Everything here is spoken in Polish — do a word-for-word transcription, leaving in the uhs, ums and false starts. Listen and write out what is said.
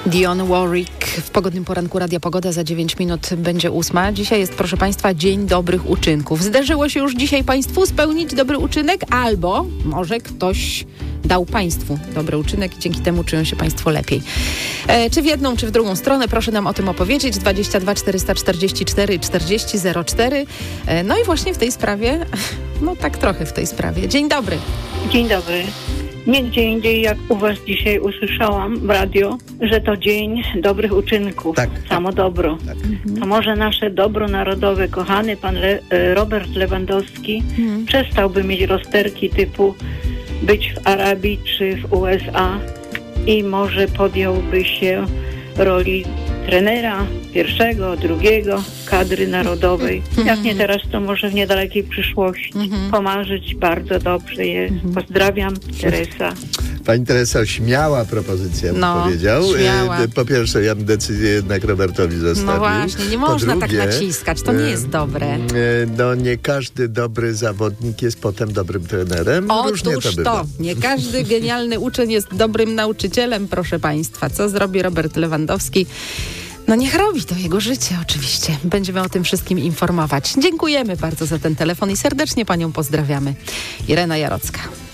Dionne Warwick w pogodnym poranku Radia Pogoda. Za dziewięć minut będzie ósma. Dzisiaj jest, proszę Państwa, Dzień Dobrych Uczynków. Zdarzyło się już dzisiaj Państwu spełnić dobry uczynek, albo może ktoś dał Państwu dobry uczynek i dzięki temu czują się Państwo lepiej. E, czy w jedną, czy w drugą stronę, proszę nam o tym opowiedzieć. dwadzieścia dwa czterysta czterdzieści cztery czterdzieści zero cztery. E, no i właśnie w tej sprawie, no tak trochę w tej sprawie. Dzień dobry. Dzień dobry. Nie gdzie indziej, jak u Was dzisiaj usłyszałam w radio, że to Dzień Dobrych Uczynków. Tak. Samo dobro. Tak. To może nasze dobro narodowe, kochany pan Le- Robert Lewandowski Mhm. przestałby mieć rozterki typu być w Arabii czy w U S A i może podjąłby się roli trenera pierwszego, drugiego kadry narodowej. Jak nie teraz, to może w niedalekiej przyszłości. Pomarzyć bardzo dobrze jest. Pozdrawiam, Teresa. Pani Teresa, śmiała propozycja, bym No, powiedział. śmiała. E, Po pierwsze, ja bym decyzję jednak Robertowi zostawił. No właśnie, nie Po można drugie, tak naciskać, to nie jest dobre. e, No nie każdy dobry zawodnik jest potem dobrym trenerem. Różnie Otóż to bywa. to, nie każdy genialny uczeń jest dobrym nauczycielem, proszę Państwa. Co zrobi Robert Lewandowski? No niech robi, to jego życie oczywiście. Będziemy o tym wszystkim informować. Dziękujemy bardzo za ten telefon i serdecznie Panią pozdrawiamy. Irena Jarocka.